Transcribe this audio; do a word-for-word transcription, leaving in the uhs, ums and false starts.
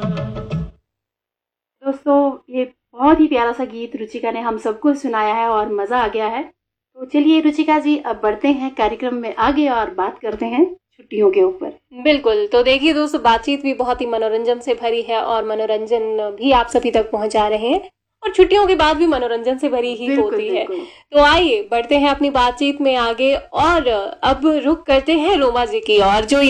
दोस्तों, ये बहुत ही प्यारा सा गीत रुचिका ने हम सबको सुनाया है और मज़ा आ गया है। तो चलिए रुचिका जी, अब बढ़ते हैं कार्यक्रम में आगे और बात करते हैं छुट्टियों के ऊपर। बिल्कुल। तो देखिए दोस्तों, बातचीत भी बहुत ही मनोरंजन से भरी है और मनोरंजन भी आप सभी तक पहुंचा रहे हैं और छुट्टियों के बाद भी मनोरंजन से भरी ही होती है। तो आइए बढ़ते हैं अपनी बातचीत में आगे और अब रुक करते हैं रोमा जी की और जो